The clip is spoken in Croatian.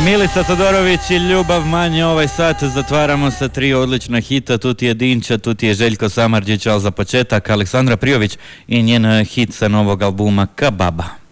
Milica Todorović i Ljubav manje. Ovaj sat zatvaramo sa 3 odlična hita. Tu ti je Dinča, tu ti je Željko Samardžić, ali za početak Aleksandra Prijović i njen hit sa novog albuma Kababa.